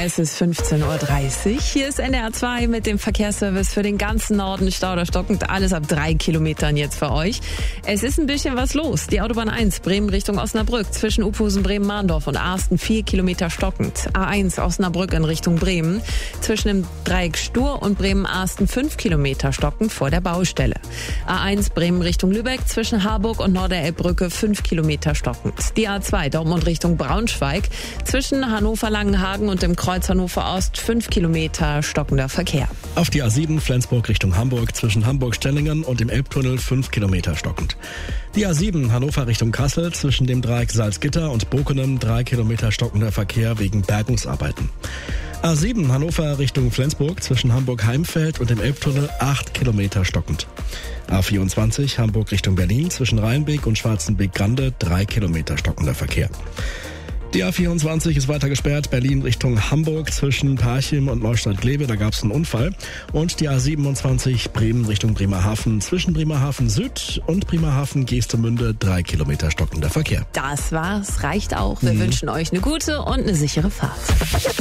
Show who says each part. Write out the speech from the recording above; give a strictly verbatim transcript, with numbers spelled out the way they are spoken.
Speaker 1: Es ist fünfzehn Uhr dreißig. Hier ist N D R zwei mit dem Verkehrsservice für den ganzen Norden. Stau oder stockend, alles ab drei Kilometern jetzt für euch. Es ist ein bisschen was los. Die Autobahn eins, Bremen Richtung Osnabrück, zwischen Uphusen, Bremen-Mahndorf und Arsten vier Kilometer stockend. A eins Osnabrück in Richtung Bremen, zwischen dem Dreieck Stur und Bremen-Arsten fünf Kilometer stockend vor der Baustelle. A eins Bremen Richtung Lübeck, zwischen Harburg und Norderelbbrücke fünf Kilometer stockend. Die A zwei Dortmund Richtung Braunschweig, zwischen Hannover-Langenhagen und dem Kreuz Hannover Ost fünf Kilometer stockender Verkehr.
Speaker 2: Auf die A sieben Flensburg Richtung Hamburg, zwischen Hamburg-Stellingen und dem Elbtunnel fünf Kilometer stockend. Die A sieben Hannover Richtung Kassel, zwischen dem Dreieck Salzgitter und Bokenem drei Kilometer stockender Verkehr wegen Bergungsarbeiten. A sieben Hannover Richtung Flensburg, zwischen Hamburg-Heimfeld und dem Elbtunnel acht Kilometer stockend. A vierundzwanzig Hamburg Richtung Berlin, zwischen Rheinbeek und Schwarzenbeek-Grande drei Kilometer stockender Verkehr. Die A vierundzwanzig ist weiter gesperrt, Berlin Richtung Hamburg, zwischen Parchim und Neustadt-Glebe, da gab es einen Unfall. Und die A siebenundzwanzig Bremen Richtung Bremerhaven, zwischen Bremerhaven Süd und Bremerhaven Geestemünde drei Kilometer stockender Verkehr.
Speaker 1: Das war's, reicht auch. Wir mhm. wünschen euch eine gute und eine sichere Fahrt.